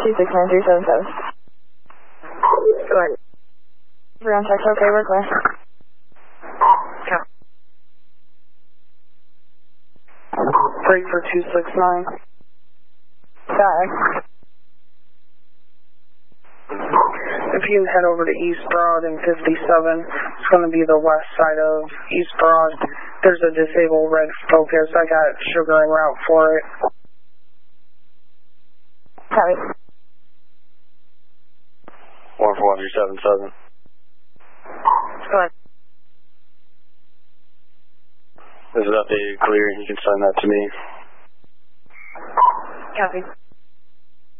269-377. Go ahead. Ground check's okay, we're clear. Yeah. Break for 269. Got If you head over to East Broad and 57, it's going to be the west side of East Broad. There's a disabled red Focus. I got sugar en route for it. Copy. 14377. Go ahead. This is updated clear. You can send that to me. Copy.